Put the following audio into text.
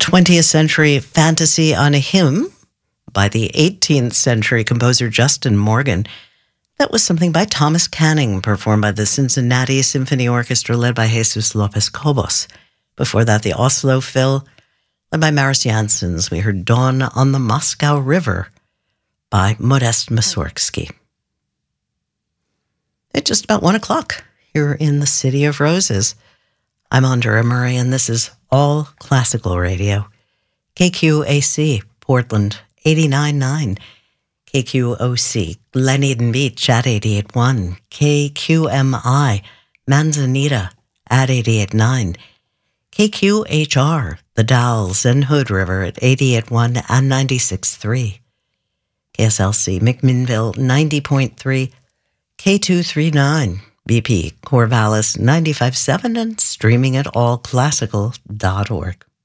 20th century fantasy on a hymn by the 18th century composer Justin Morgan. That was something by Thomas Canning, performed by the Cincinnati Symphony Orchestra, led by Jesus Lopez Cobos. Before that, the Oslo Phil, led by Maris Janssens. We heard Dawn on the Moscow River by Modest Mussorgsky. It's just about 1 o'clock here in the City of Roses. I'm Andrea Murray, and this is All Classical Radio. KQAC, Portland, 89.9. KQOC, Glen Eden Beach at 88.1. KQMI, Manzanita at 88.9. KQHR, The Dalles and Hood River at 88.1 and 96.3. KSLC, McMinnville, 90.3. K239, BP, Corvallis, 95.7, and streaming at allclassical.org.